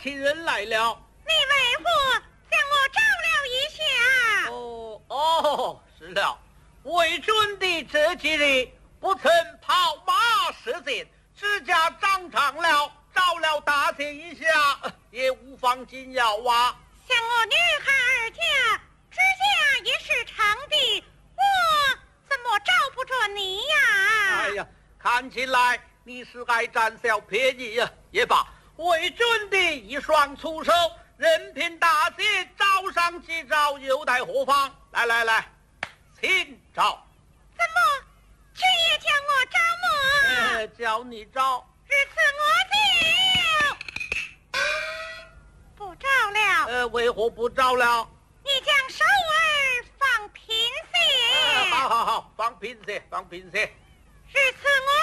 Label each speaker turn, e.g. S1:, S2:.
S1: 亲人来了。
S2: 你为何将我照料一下？
S1: 是了，为准的这几日不曾跑马射箭，指甲长长了，照料大姐一下，也无妨紧要啊。
S2: 像我女孩儿家指甲也是长的，我怎么照不着你呀？
S1: 哎呀，看起来你是爱占小便宜呀，也罢，为准的一双粗手，任凭大姐招上几招，又待何妨？来，请招。
S2: 怎么这也叫我招么？
S1: 叫你招。
S2: 日此我就不招了。
S1: 为何不招了？
S2: 你将手儿放平些。
S1: 好，放平些。
S2: 日此我